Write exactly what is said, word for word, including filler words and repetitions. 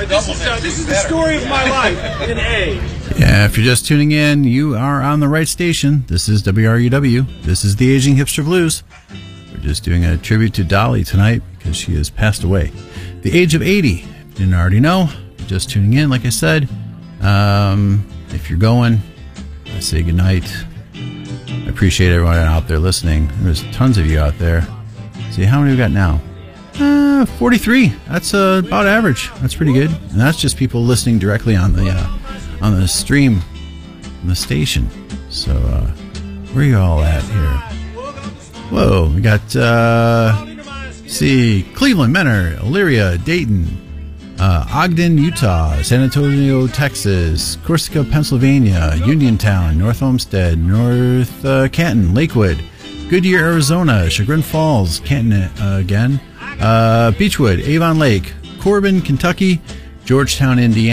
this is, uh, this is the story of my life in A. Yeah, if you're just tuning in, you are on the right station. This is W R U W. This is the Aging Hipster Blues. We're just doing a tribute to Dolly tonight because she has passed away. The age of eighty. If you didn't already know, just tuning in, like I said. Um, if you're going, I say goodnight. I appreciate everyone out there listening. There's tons of you out there. See, how many we got now? Uh, forty-three. That's uh, about average. That's pretty good. And that's just people listening directly on the uh, on the stream, on the station. So, uh, where are you all at here? Whoa, we got, uh, see, Cleveland, Menor, Elyria, Dayton, uh, Ogden, Utah, San Antonio, Texas, Corsica, Pennsylvania, Uniontown, North Olmsted, North uh, Canton, Lakewood, Goodyear, Arizona, Chagrin Falls, Canton uh, again, uh, Beechwood, Avon Lake, Corbin, Kentucky, Georgetown, Indiana.